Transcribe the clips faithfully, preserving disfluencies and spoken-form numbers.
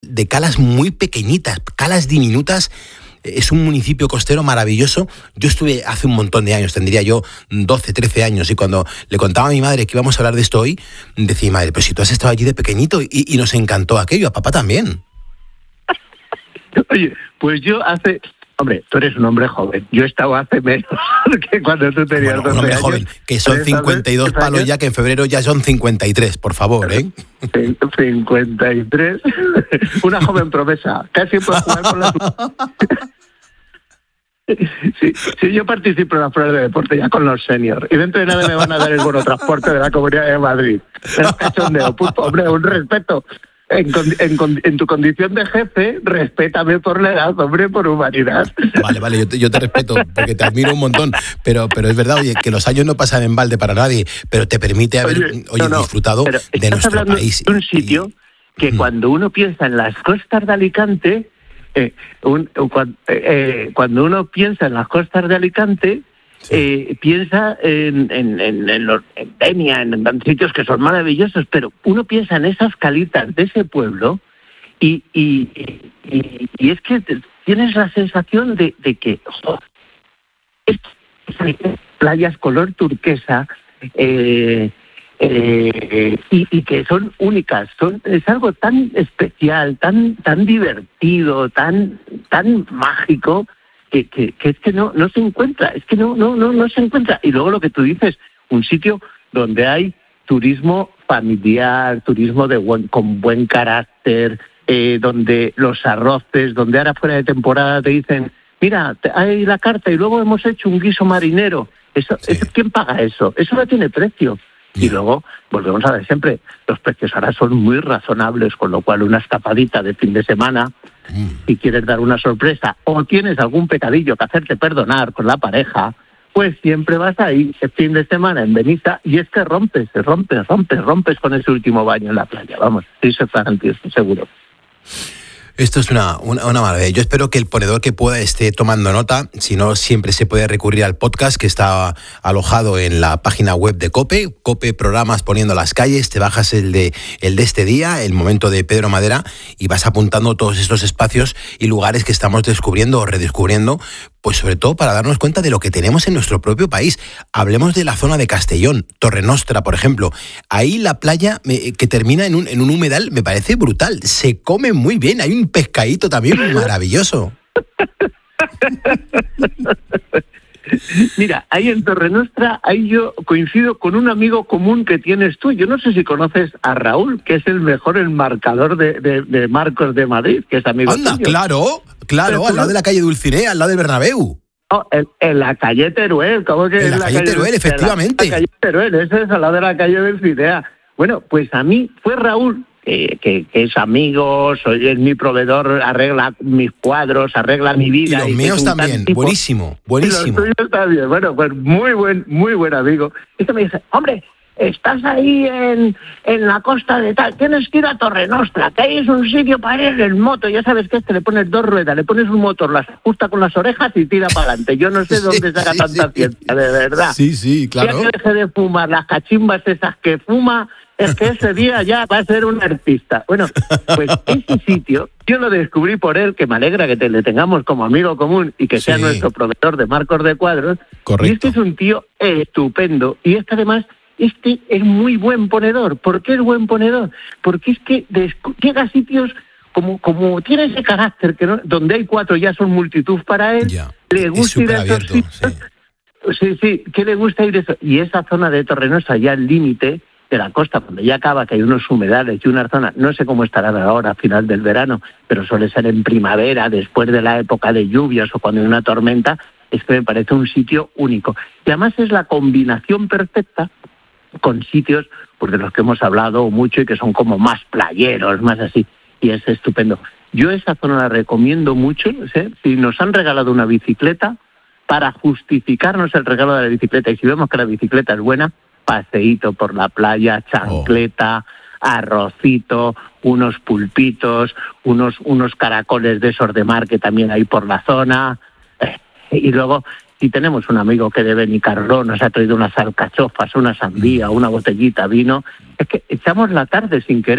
de calas muy pequeñitas, calas diminutas. Es un municipio costero maravilloso. Yo estuve hace un montón de años, tendría yo doce, trece años, y cuando le contaba a mi madre que íbamos a hablar de esto hoy, decía, madre, pero si tú has estado allí de pequeñito, y, y nos encantó aquello, a papá también. Oye, pues yo hace... Hombre, tú eres un hombre joven. Yo he estado hace menos que cuando tú tenías bueno, doce un hombre años. joven, que son cincuenta y dos palos ya, que en febrero ya son cincuenta y tres, por favor, ¿eh? cincuenta y tres. Una joven promesa. Casi puedo jugar con la... Sí, sí, yo participo en las pruebas de deporte ya con los seniors, y dentro de nada me van a dar el bono transporte de la Comunidad de Madrid. El cachondeo, pues, hombre, un respeto. En, en, en tu condición de jefe, respétame por la edad, hombre, por humanidad. Vale, vale, yo te, yo te respeto, porque te admiro un montón, pero, pero es verdad, oye, que los años no pasan en balde para nadie, pero te permite haber oye, oye, no, no, disfrutado de nuestro país. De un sitio y, que mm. cuando uno piensa en las costas de Alicante, eh, un, eh, eh, cuando uno piensa en las costas de Alicante, sí. eh, piensa en, en, en, en, los, en Denia, en, en sitios que son maravillosos, pero uno piensa en esas calitas de ese pueblo y, y, y, y es que tienes la sensación de, de que oh, es, playas color turquesa, eh, Eh, y, y que son únicas, son es algo tan especial, tan tan divertido, tan tan mágico que, que, que es que no no se encuentra, es que no no no no se encuentra. Y luego lo que tú dices, un sitio donde hay turismo familiar, turismo de buen, con buen carácter, eh, donde los arroces, donde ahora fuera de temporada te dicen, mira, hay la carta y luego hemos hecho un guiso marinero. Eso, sí. eso ¿quién paga eso? Eso no tiene precio. Y luego, volvemos a ver siempre, los precios ahora son muy razonables, con lo cual una escapadita de fin de semana, mm. si quieres dar una sorpresa o tienes algún pecadillo que hacerte perdonar con la pareja, pues siempre vas ahí el fin de semana en Benissa, y es que rompes, rompes, rompes, rompes con ese último baño en la playa. Vamos, eso es garantía, estoy seguro. Esto es una, una, una maravilla. Yo espero que el ponedor que pueda esté tomando nota. Si no, siempre se puede recurrir al podcast que está alojado en la página web de COPE, COPE Programas Poniendo las Calles. Te bajas el de, el de este día, el momento de Pedro Madera, y vas apuntando todos estos espacios y lugares que estamos descubriendo o redescubriendo, pues sobre todo para darnos cuenta de lo que tenemos en nuestro propio país. Hablemos de la zona de Castellón, Torrenostra, por ejemplo. Ahí la playa me, que termina en un, en un humedal me parece brutal. Se come muy bien, hay un pescadito también maravilloso. Mira, ahí en Torrenostra, ahí yo coincido con un amigo común que tienes tú. Yo no sé si conoces a Raúl, que es el mejor enmarcador de, de, de Marcos de Madrid, que es amigo Anda, tuyo. claro, claro, al lado de la calle Dulcinea, al lado del Bernabéu. Oh, en, en la calle Teruel, ¿cómo que en la, la calle, calle Teruel, de, efectivamente. La, la calle Teruel, ese es al lado de la calle Dulcinea. Bueno, pues a mí fue Raúl, que, que, que es amigo, soy, es mi proveedor, arregla mis cuadros, arregla mi vida. Y los y míos también, tipo, buenísimo, buenísimo. Y los tuyos también, bueno, pues muy buen, muy buen amigo. Y este me dice, hombre, estás ahí en, en la costa de tal, tienes que ir a Torrenostra, que ahí es un sitio para ir en moto. Ya sabes que este le pones dos ruedas, le pones un motor, las ajusta con las orejas y tira para adelante. Yo no sé dónde saca sí, tanta sí. ciencia, de verdad. Sí, sí, claro. Ya que deje de fumar las cachimbas esas que fuma, es que ese día ya va a ser un artista. Bueno, pues ese sitio, yo lo descubrí por él, que me alegra que te le tengamos como amigo común y que sí. sea nuestro proveedor de marcos de cuadros. Correcto. Y este es un tío estupendo. Y este además... Este es muy buen ponedor. ¿Por qué es buen ponedor? Porque es que descu- llega a sitios como, como tiene ese carácter, que no, donde hay cuatro ya son multitud para él. Ya. Le gusta ir a esos abierto, sitios. Sí. sí, sí, que le gusta ir eso. Y esa zona de Torrenostra, ya al límite de la costa, cuando ya acaba, que hay unos humedales y una zona, no sé cómo estarán ahora a final del verano, pero suele ser en primavera, después de la época de lluvias o cuando hay una tormenta, es que me parece un sitio único. Y además es la combinación perfecta con sitios pues, de los que hemos hablado mucho y que son como más playeros, más así, y es estupendo. Yo esa zona la recomiendo mucho, ¿sí? Si nos han regalado una bicicleta, para justificarnos el regalo de la bicicleta, y si vemos que la bicicleta es buena, paseíto por la playa, chancleta, oh. arrocito, unos pulpitos, unos, unos caracoles de esos de mar que también hay por la zona, eh, y luego... Si tenemos un amigo que de Benicarló nos ha traído unas alcachofas, una sandía, una botellita, vino, es que echamos la tarde sin querer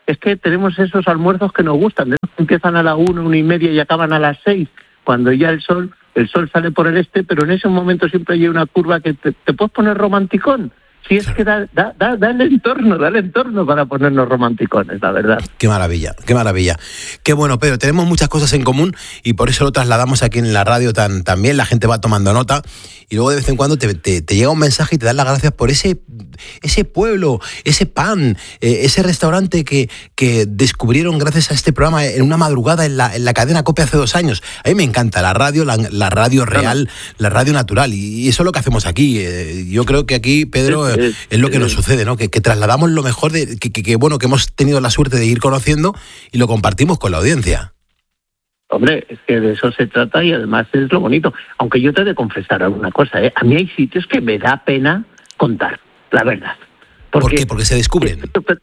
es que tenemos esos almuerzos que nos gustan, de esos que empiezan a la una, una y media y acaban a las seis, cuando ya el sol, el sol sale por el este, pero en ese momento siempre hay una curva que te, te puedes poner romanticón. Si es que da, da, da, da el entorno, da el entorno para ponernos romanticones, la verdad. Qué maravilla, qué maravilla. Qué bueno, Pedro, tenemos muchas cosas en común y por eso lo trasladamos aquí en la radio tan, también, la gente va tomando nota y luego de vez en cuando te, te, te llega un mensaje y te dan las gracias por ese, ese pueblo, ese pan, eh, ese restaurante que, que descubrieron gracias a este programa en una madrugada en la, en la cadena COPE hace dos años. A mí me encanta la radio, la, la radio real, la radio natural y, y eso es lo que hacemos aquí. Eh, yo creo que aquí, Pedro... Eh, Es, es lo que nos sucede, ¿no? Que, que trasladamos lo mejor de que, que, que bueno que hemos tenido la suerte de ir conociendo y lo compartimos con la audiencia. Hombre, es que de eso se trata y además es lo bonito. Aunque yo te he de confesar alguna cosa, ¿eh? A mí hay sitios que me da pena contar, la verdad. Porque, ¿Por qué? Porque se descubren.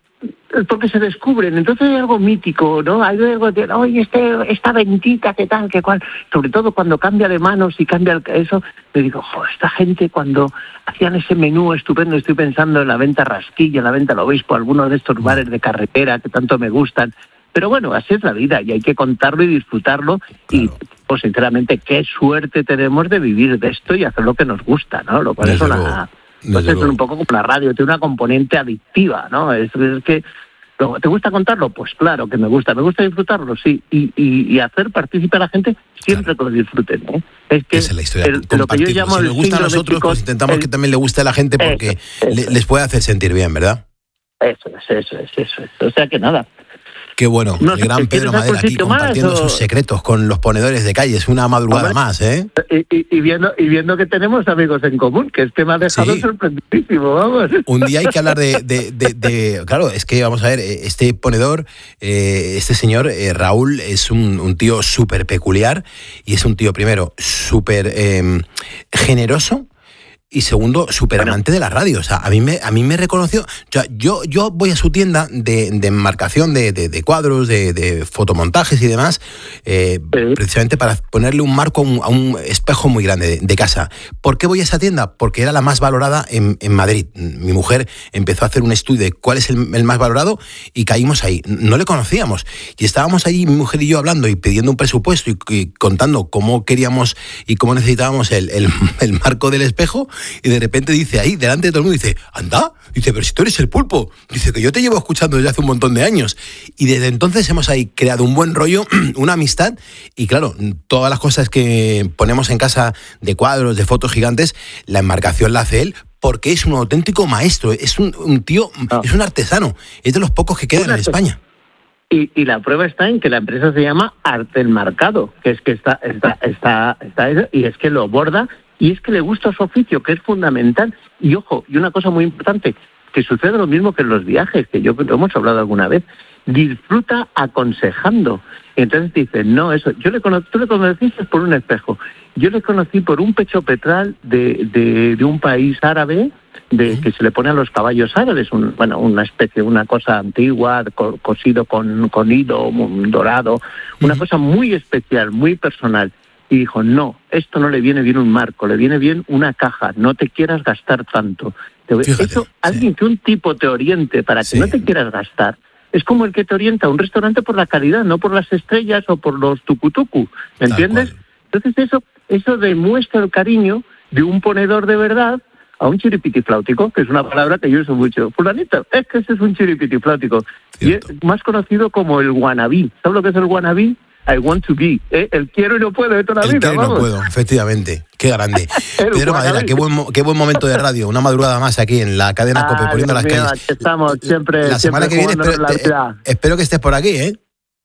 Porque se descubren, entonces hay algo mítico, ¿no? Hay algo de, oye, este, esta ventita, qué tal, qué cual. Sobre todo cuando cambia de manos y cambia eso, te digo, jo, esta gente cuando hacían ese menú estupendo, estoy pensando en la venta Rasquilla, en la venta al Obispo, algunos de estos bares de carretera que tanto me gustan. Pero bueno, así es la vida y hay que contarlo y disfrutarlo. Claro. Y, pues sinceramente, qué suerte tenemos de vivir de esto y hacer lo que nos gusta, ¿no? Lo cual es una... Pues es un poco como la radio, tiene una componente adictiva, ¿no? Es, es que, ¿te gusta contarlo? Pues claro que me gusta. ¿Me gusta disfrutarlo? Sí. Y, y, y hacer partícipe a la gente siempre claro. que lo disfruten, ¿eh? Es que esa es la historia. El, lo que yo llamo si nos gusta a nosotros, pues intentamos el, que también le guste a la gente porque eso, eso, le, les puede hacer sentir bien, ¿verdad? Eso es, eso es, eso es. O sea que nada. Qué bueno, no, el gran Pedro Madera aquí compartiendo más, sus secretos con los ponedores de calles, una madrugada Hombre, más, ¿eh? Y, y, y, viendo, y viendo que tenemos amigos en común, que es que me ha dejado sí. sorprendidísimo, vamos. Un día hay que hablar de, de, de, de... Claro, es que vamos a ver, este ponedor, eh, este señor, eh, Raúl, es un, un tío súper peculiar y es un tío, primero, súper eh, generoso. Y segundo, súper amante de la radio. O sea, a mí me, a mí me reconoció. O sea, yo, yo voy a su tienda de, de enmarcación de, de, de cuadros, de, de fotomontajes y demás, eh, sí. precisamente para ponerle un marco a un, a un espejo muy grande de, de casa. ¿Por qué voy a esa tienda? Porque era la más valorada en, en Madrid. Mi mujer empezó a hacer un estudio de cuál es el, el más valorado y caímos ahí. No le conocíamos. Y estábamos ahí, mi mujer y yo, hablando y pidiendo un presupuesto y, y contando cómo queríamos y cómo necesitábamos el, el, el marco del espejo. Y de repente dice ahí, delante de todo el mundo, dice, anda, dice, pero si tú eres el Pulpo, dice que yo te llevo escuchando desde hace un montón de años. Y desde entonces hemos ahí creado un buen rollo, una amistad, y claro, todas las cosas que ponemos en casa de cuadros, de fotos gigantes, la enmarcación la hace él, porque es un auténtico maestro, es un, un tío, oh. es un artesano, es de los pocos que quedan en España. Y, y la prueba está en que la empresa se llama Arte Enmarcado, que es que está, está, está, está, está y es que lo borda. Y es que le gusta su oficio, que es fundamental. Y ojo, y una cosa muy importante, que sucede lo mismo que en los viajes, que yo lo hemos hablado alguna vez, disfruta aconsejando. Y entonces dice, no, eso, yo le conocí, tú le conociste por un espejo. Yo le conocí por un pecho petral de, de, de un país árabe, de que se le pone a los caballos árabes, un, bueno, una especie, una cosa antigua, co, cosido con, con hilo dorado, una uh-huh. cosa muy especial, muy personal. Y dijo, no, esto no le viene bien un marco, le viene bien una caja, no te quieras gastar tanto. Fíjate, Eso, sí. alguien que un tipo te oriente para que sí. no te quieras gastar, es como el que te orienta a un restaurante por la calidad, no por las estrellas o por los tucutucu, ¿me entiendes? Entonces eso, eso demuestra el cariño de un ponedor de verdad a un chiripitifláutico, que es una palabra que yo uso mucho. Fulanito, es que ese es un chiripitifláutico. Y es más conocido como el wannabe. ¿Sabes lo que es el wannabe? I want to be, ¿eh? El quiero y no puedo de toda la el vida, quiero vamos. no puedo, efectivamente. Qué grande. Pedro Madera, qué buen, qué buen momento de radio. Una madrugada más aquí en la cadena COPE, poniendo las mío, calles. Estamos siempre. La semana siempre que viene espero, te, espero que estés por aquí, ¿eh?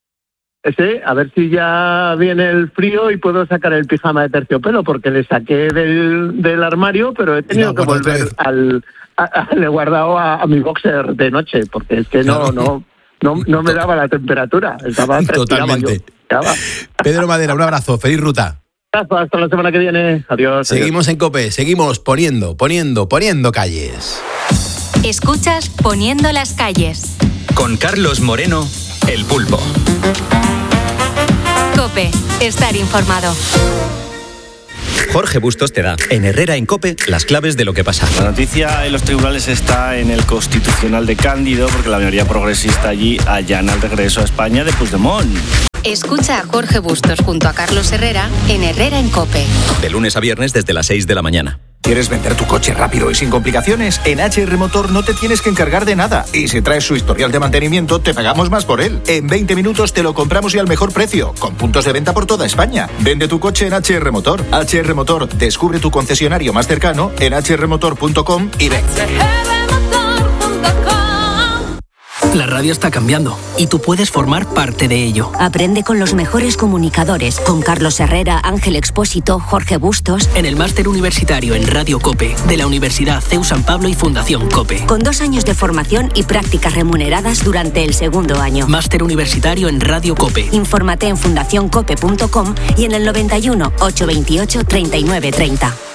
Sí, a ver si ya viene el frío y puedo sacar el pijama de terciopelo, porque le saqué del, del armario, pero he tenido que volver al... A, a, le he guardado a, a mi boxer de noche, porque es que no, no, no, no me daba la temperatura. Estaba totalmente. Pedro Madera, un abrazo, feliz ruta. Hasta la semana que viene. Adiós. Seguimos adiós. en COPE, seguimos poniendo, poniendo, poniendo calles. Escuchas Poniendo las calles. Con Carlos Moreno, el Pulpo. COPE, estar informado. Jorge Bustos te da, en Herrera en COPE, las claves de lo que pasa. La noticia en los tribunales está en el Constitucional de Cándido, porque la mayoría progresista allí allana el regreso a España de Puigdemont. Escucha a Jorge Bustos junto a Carlos Herrera en Herrera en COPE. De lunes a viernes desde las seis de la mañana. ¿Quieres vender tu coche rápido y sin complicaciones? En H R Motor no te tienes que encargar de nada. Y si traes su historial de mantenimiento, te pagamos más por él. En veinte minutos te lo compramos y al mejor precio, con puntos de venta por toda España. Vende tu coche en H R Motor. H R Motor, descubre tu concesionario más cercano en h r motor punto com y ven. La radio está cambiando y tú puedes formar parte de ello. Aprende con los mejores comunicadores, con Carlos Herrera, Ángel Expósito, Jorge Bustos. En el máster universitario en Radio COPE de la Universidad C E U San Pablo y Fundación COPE. Con dos años de formación y prácticas remuneradas durante el segundo año. Máster universitario en Radio COPE. Infórmate en fundación cope punto com y en el noventa y uno, ochocientos veintiocho, treinta y nueve treinta.